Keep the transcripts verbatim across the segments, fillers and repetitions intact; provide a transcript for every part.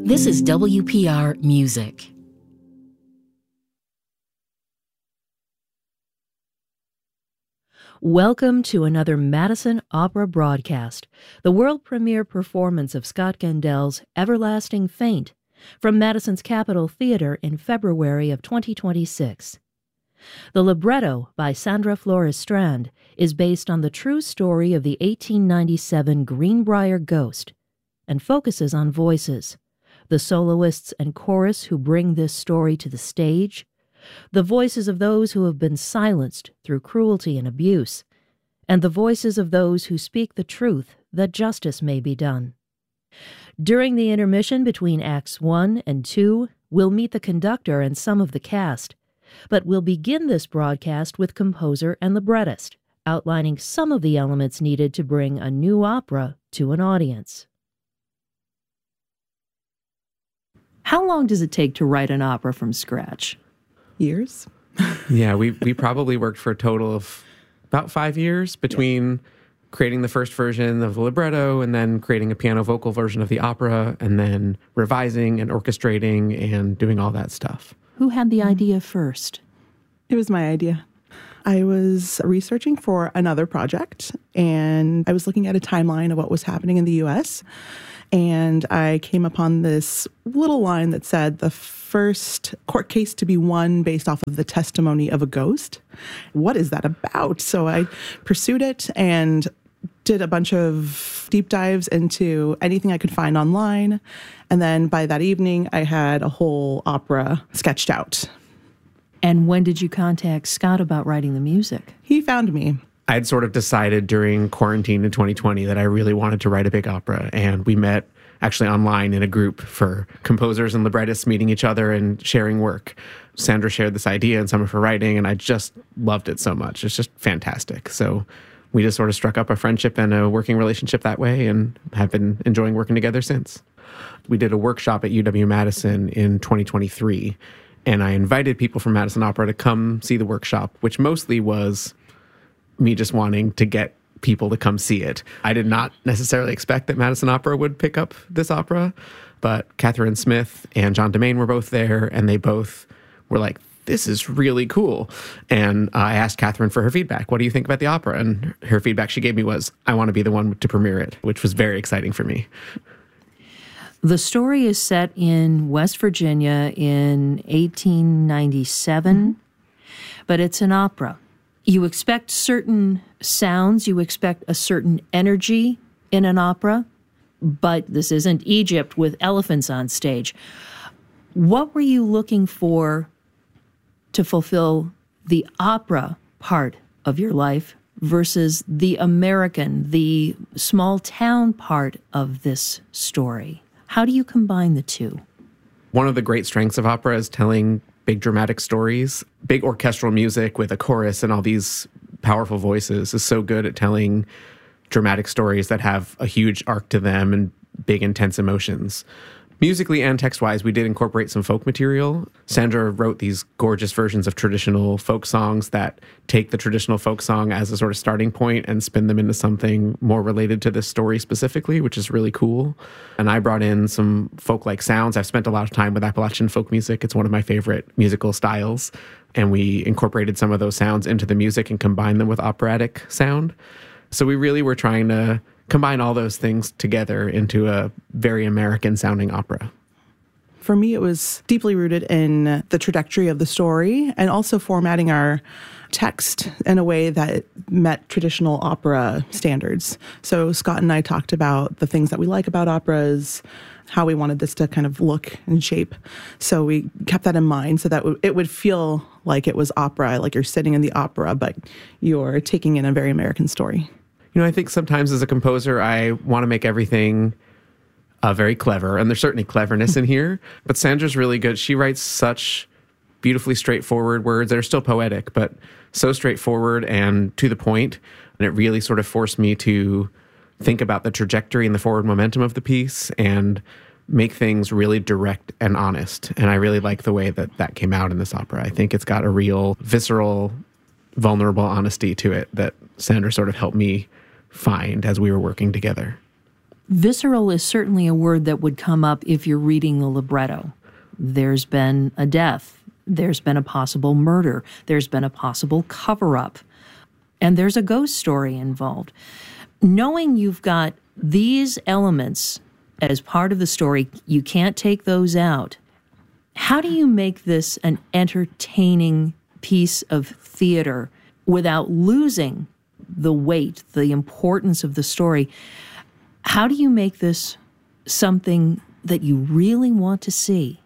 This is W P R Music. Welcome to another Madison Opera broadcast, the world premiere performance of Scott Gendel's Everlasting Faint from Madison's Capitol Theater in February of twenty twenty-six. The libretto by Sandra Flores Strand is based on the true story of the eighteen ninety-seven Greenbrier Ghost and focuses on voices, the soloists and chorus who bring this story to the stage, the voices of those who have been silenced through cruelty and abuse, and the voices of those who speak the truth that justice may be done. During the intermission between Acts one and two, we'll meet the conductor and some of the cast, but we'll begin this broadcast with composer and librettist, outlining some of the elements needed to bring a new opera to an audience. How long does it take to write an opera from scratch? Years. Yeah, we, we probably worked for a total of about five years between yeah. creating the first version of the libretto and then creating a piano vocal version of the opera and then revising and orchestrating and doing all that stuff. Who had the idea first? It was my idea. I was researching for another project, and I was looking at a timeline of what was happening in the U S, and I came upon this little line that said the first court case to be won based off of the testimony of a ghost. What is that about? So I pursued it and did a bunch of deep dives into anything I could find online. And then by that evening, I had a whole opera sketched out. And when did you contact Scott about writing the music? He found me. I had sort of decided during quarantine in twenty twenty that I really wanted to write a big opera, and we met actually online in a group for composers and librettists meeting each other and sharing work. Sandra shared this idea in some of her writing, and I just loved it so much. It's just fantastic. So we just sort of struck up a friendship and a working relationship that way and have been enjoying working together since. We did a workshop at U W-Madison in twenty twenty-three, and I invited people from Madison Opera to come see the workshop, which mostly was me just wanting to get people to come see it. I did not necessarily expect that Madison Opera would pick up this opera, but Catherine Smith and John Demain were both there, and they both were like, this is really cool. And uh, I asked Catherine for her feedback. What do you think about the opera? And her feedback she gave me was, I want to be the one to premiere it, which was very exciting for me. The story is set in West Virginia in eighteen ninety-seven, mm-hmm. but it's an opera. You expect certain sounds, you expect a certain energy in an opera, but this isn't Egypt with elephants on stage. What were you looking for to fulfill the opera part of your life versus the American, the small town part of this story? How do you combine the two? One of the great strengths of opera is telling big dramatic stories. Big orchestral music with a chorus and all these powerful voices is so good at telling dramatic stories that have a huge arc to them and big intense emotions. Musically and text-wise, we did incorporate some folk material. Sandra wrote these gorgeous versions of traditional folk songs that take the traditional folk song as a sort of starting point and spin them into something more related to this story specifically, which is really cool. And I brought in some folk-like sounds. I've spent a lot of time with Appalachian folk music. It's one of my favorite musical styles. And we incorporated some of those sounds into the music and combined them with operatic sound. So we really were trying to combine all those things together into a very American-sounding opera. For me, it was deeply rooted in the trajectory of the story and also formatting our text in a way that met traditional opera standards. So Scott and I talked about the things that we like about operas, how we wanted this to kind of look and shape. So we kept that in mind so that it would feel like it was opera, like you're sitting in the opera, but you're taking in a very American story. You know, I think sometimes as a composer, I want to make everything uh, very clever, and there's certainly cleverness in here, but Sandra's really good. She writes such beautifully straightforward words that are still poetic, but so straightforward and to the point, and it really sort of forced me to think about the trajectory and the forward momentum of the piece and make things really direct and honest, and I really like the way that that came out in this opera. I think it's got a real visceral, vulnerable honesty to it that Sandra sort of helped me find as we were working together. Visceral is certainly a word that would come up if you're reading the libretto. There's been a death. There's been a possible murder. There's been a possible cover-up. And there's a ghost story involved. Knowing you've got these elements as part of the story, you can't take those out. How do you make this an entertaining piece of theater without losing the weight, the importance of the story? How do you make this something that you really want to see?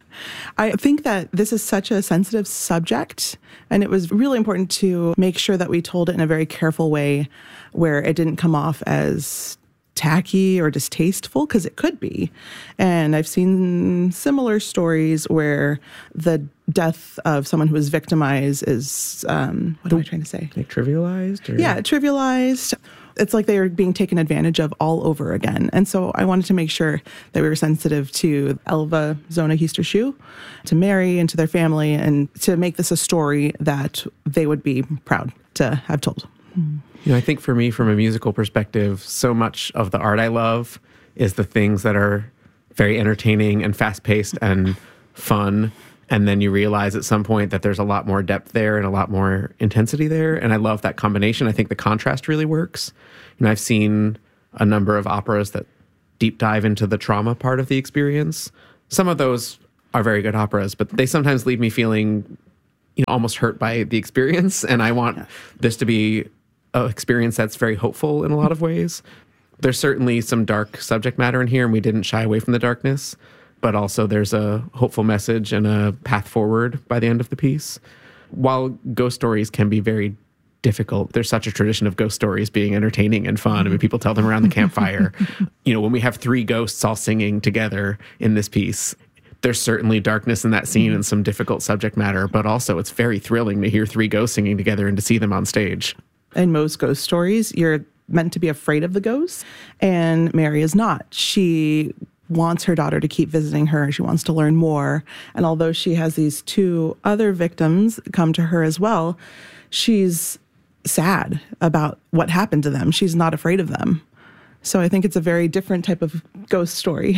I think that this is such a sensitive subject, and it was really important to make sure that we told it in a very careful way where it didn't come off as tacky or distasteful, because it could be. And I've seen similar stories where the death of someone who was victimized is, um, what am I trying to say? Like trivialized? Or? Yeah, trivialized. It's like they are being taken advantage of all over again. And so I wanted to make sure that we were sensitive to Elva, Zona Histershoe, to Mary, and to their family, and to make this a story that they would be proud to have told. You know, I think for me, from a musical perspective, so much of the art I love is the things that are very entertaining and fast-paced and fun. And then you realize at some point that there's a lot more depth there and a lot more intensity there. And I love that combination. I think the contrast really works. You know, I've seen a number of operas that deep dive into the trauma part of the experience. Some of those are very good operas, but they sometimes leave me feeling, you know, almost hurt by the experience. And I want yeah. this to be an experience that's very hopeful in a lot of ways. There's certainly some dark subject matter in here, and we didn't shy away from the darkness. But also there's a hopeful message and a path forward by the end of the piece. While ghost stories can be very difficult, there's such a tradition of ghost stories being entertaining and fun. I mean, people tell them around the campfire. You know, when we have three ghosts all singing together in this piece, there's certainly darkness in that scene and some difficult subject matter, but also it's very thrilling to hear three ghosts singing together and to see them on stage. In most ghost stories, you're meant to be afraid of the ghosts, and Mary is not. She wants her daughter to keep visiting her. She wants to learn more. And although she has these two other victims come to her as well, she's sad about what happened to them. She's not afraid of them. So I think it's a very different type of ghost story.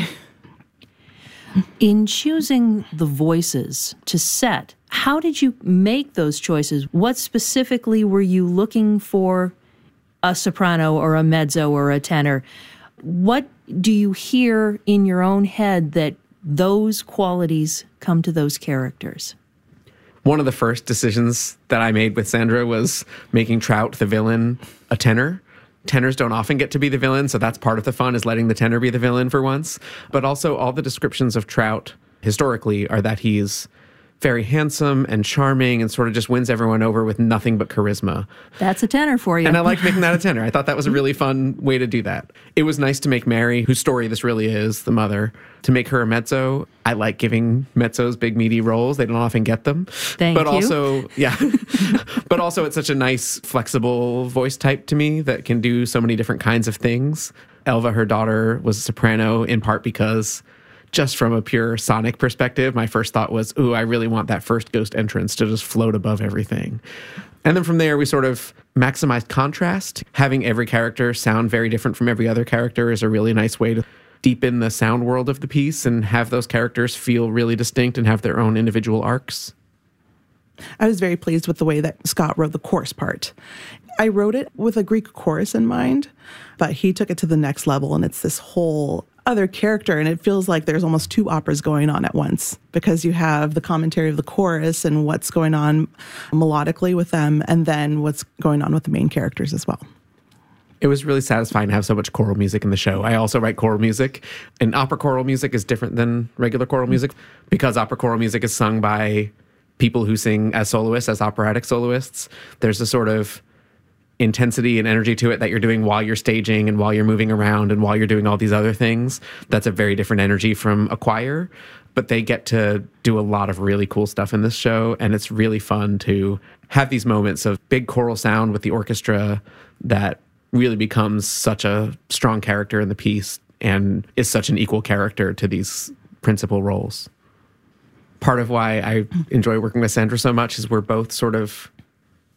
In choosing the voices to set, how did you make those choices? What specifically were you looking for, a soprano or a mezzo or a tenor? What do you hear in your own head that those qualities come to those characters? One of the first decisions that I made with Sandra was making Trout, the villain, a tenor. Tenors don't often get to be the villain, so that's part of the fun, is letting the tenor be the villain for once. But also all the descriptions of Trout historically are that he's very handsome and charming and sort of just wins everyone over with nothing but charisma. That's a tenor for you. And I like making that a tenor. I thought that was a really fun way to do that. It was nice to make Mary, whose story this really is, the mother, to make her a mezzo. I like giving mezzos big, meaty roles. They don't often get them. Thank but you. also, yeah. But also it's such a nice, flexible voice type to me that can do so many different kinds of things. Elva, her daughter, was a soprano in part because just from a pure sonic perspective, my first thought was, ooh, I really want that first ghost entrance to just float above everything. And then from there, we sort of maximized contrast. Having every character sound very different from every other character is a really nice way to deepen the sound world of the piece and have those characters feel really distinct and have their own individual arcs. I was very pleased with the way that Scott wrote the chorus part. I wrote it with a Greek chorus in mind, but he took it to the next level, and it's this whole other character, and it feels like there's almost two operas going on at once, because you have the commentary of the chorus and what's going on melodically with them, and then what's going on with the main characters as well. It was really satisfying to have so much choral music in the show. I also write choral music, and opera choral music is different than regular choral music because opera choral music is sung by people who sing as soloists, as operatic soloists. There's a sort of intensity and energy to it that you're doing while you're staging and while you're moving around and while you're doing all these other things. That's a very different energy from a choir, but they get to do a lot of really cool stuff in this show, and it's really fun to have these moments of big choral sound with the orchestra that really becomes such a strong character in the piece and is such an equal character to these principal roles. Part of why I enjoy working with Sandra so much is we're both sort of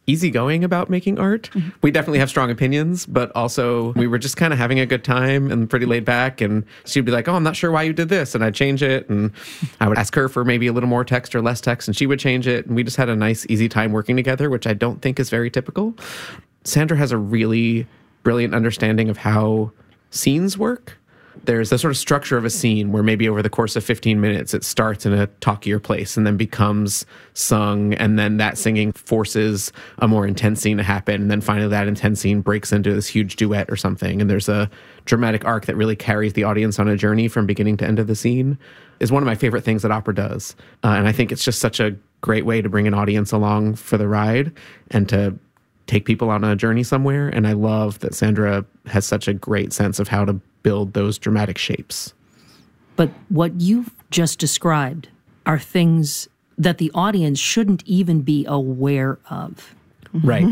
easygoing about making art. Mm-hmm. We definitely have strong opinions, but also we were just kind of having a good time and pretty laid back. And she'd be like, oh, I'm not sure why you did this. And I'd change it. And I would ask her for maybe a little more text or less text, and she would change it. And we just had a nice, easy time working together, which I don't think is very typical. Sandra has a really brilliant understanding of how scenes work. There's a sort of structure of a scene where maybe over the course of fifteen minutes, it starts in a talkier place and then becomes sung. And then that singing forces a more intense scene to happen. And then finally that intense scene breaks into this huge duet or something. And there's a dramatic arc that really carries the audience on a journey from beginning to end of the scene. Is one of my favorite things that opera does. Uh, and I think it's just such a great way to bring an audience along for the ride and to take people on a journey somewhere. And I love that Sandra has such a great sense of how to build those dramatic shapes. But what you've just described are things that the audience shouldn't even be aware of. Right.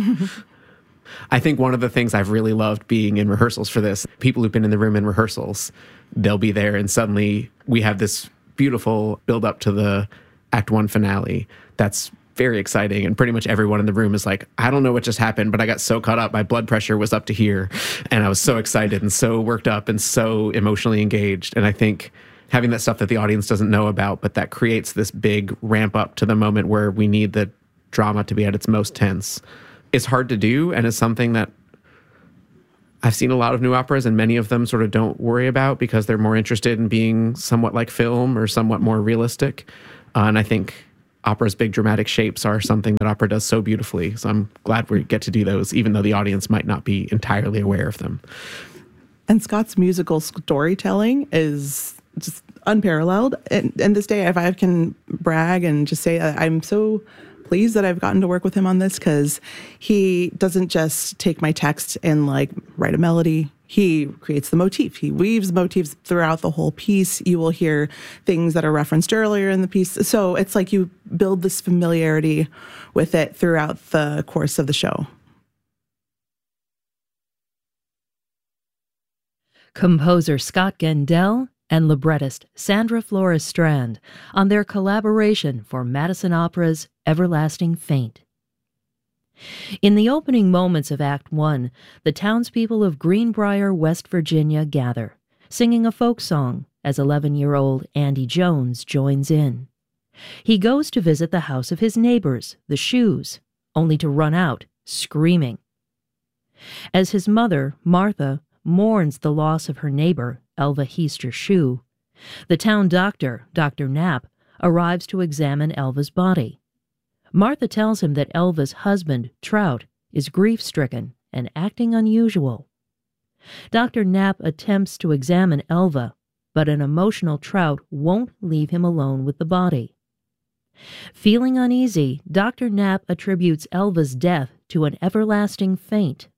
I think one of the things I've really loved being in rehearsals for this, people who've been in the room in rehearsals, they'll be there and suddenly we have this beautiful build up to the Act One finale that's very exciting, and pretty much everyone in the room is like, I don't know what just happened, but I got so caught up. My blood pressure was up to here, and I was so excited and so worked up and so emotionally engaged. And I think having that stuff that the audience doesn't know about, but that creates this big ramp up to the moment where we need the drama to be at its most tense, is hard to do, and is something that I've seen a lot of new operas, and many of them sort of don't worry about because they're more interested in being somewhat like film or somewhat more realistic. Uh, and I think opera's big dramatic shapes are something that opera does so beautifully. So I'm glad we get to do those, even though the audience might not be entirely aware of them. And Scott's musical storytelling is just unparalleled. And, and this day, if I can brag and just say that I'm so pleased that I've gotten to work with him on this, because he doesn't just take my text and like write a melody. He creates the motif. He weaves motifs throughout the whole piece. You will hear things that are referenced earlier in the piece. So it's like you build this familiarity with it throughout the course of the show. Composer Scott Gendell and librettist Sandra Flores Strand on their collaboration for Madison Opera's Everlasting Faint. In the opening moments of Act One, the townspeople of Greenbrier, West Virginia gather, singing a folk song as eleven-year-old Andy Jones joins in. He goes to visit the house of his neighbors, the Shoes, only to run out, screaming. As his mother, Martha, mourns the loss of her neighbor, Elva Heaster Shue, the town doctor, Doctor Knapp, arrives to examine Elva's body. Martha tells him that Elva's husband, Trout, is grief-stricken and acting unusual. Doctor Knapp attempts to examine Elva, but an emotional Trout won't leave him alone with the body. Feeling uneasy, Doctor Knapp attributes Elva's death to an everlasting faint.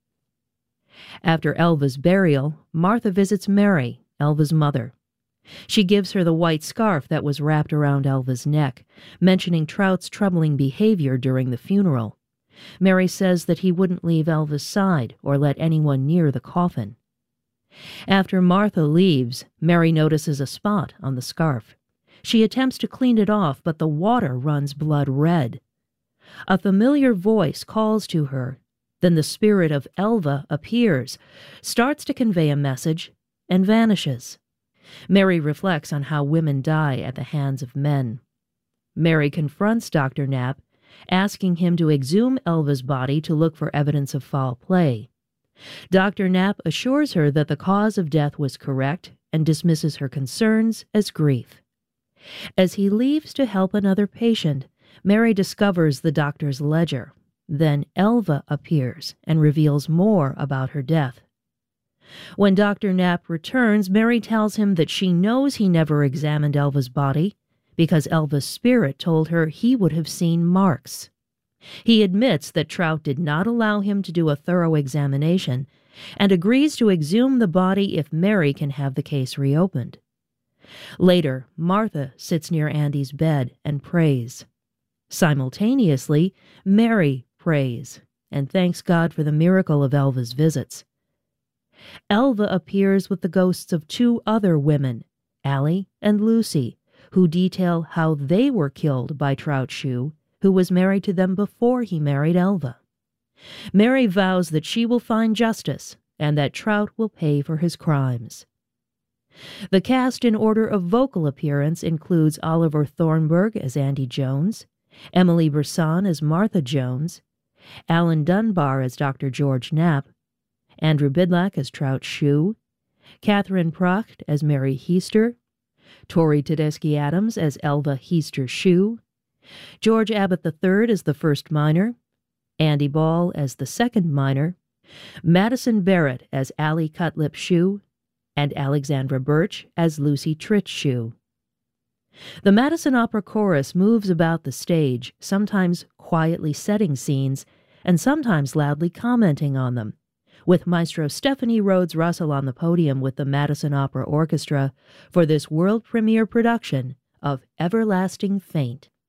After Elva's burial, Martha visits Mary, Elva's mother. She gives her the white scarf that was wrapped around Elva's neck, mentioning Trout's troubling behavior during the funeral. Mary says that he wouldn't leave Elva's side or let anyone near the coffin. After Martha leaves, Mary notices a spot on the scarf. She attempts to clean it off, but the water runs blood red. A familiar voice calls to her. Then the spirit of Elva appears, starts to convey a message, and vanishes. Mary reflects on how women die at the hands of men. Mary confronts Doctor Knapp, asking him to exhume Elva's body to look for evidence of foul play. Doctor Knapp assures her that the cause of death was correct and dismisses her concerns as grief. As he leaves to help another patient, Mary discovers the doctor's ledger. Then Elva appears and reveals more about her death. When Doctor Knapp returns, Mary tells him that she knows he never examined Elva's body because Elva's spirit told her he would have seen marks. He admits that Trout did not allow him to do a thorough examination and agrees to exhume the body if Mary can have the case reopened. Later, Martha sits near Andy's bed and prays. Simultaneously, Mary prays and thanks God for the miracle of Elva's visits. Elva appears with the ghosts of two other women, Allie and Lucy, who detail how they were killed by Trout Shue, who was married to them before he married Elva. Mary vows that she will find justice and that Trout will pay for his crimes. The cast in order of vocal appearance includes Oliver Thornburg as Andy Jones, Emily Brisson as Martha Jones, Alan Dunbar as Doctor George Knapp, Andrew Bidlack as Trout Shue, Catherine Pracht as Mary Heaster, Tori Tedeschi Adams as Elva Heaster Shue, George Abbott the third as the first miner, Andy Ball as the second miner, Madison Barrett as Allie Cutlip Shue, and Alexandra Birch as Lucy Tritch Shue. The Madison Opera Chorus moves about the stage, sometimes quietly setting scenes, and sometimes loudly commenting on them, with Maestro Stephanie Rhodes Russell on the podium with the Madison Opera Orchestra for this world premiere production of Everlasting Faint.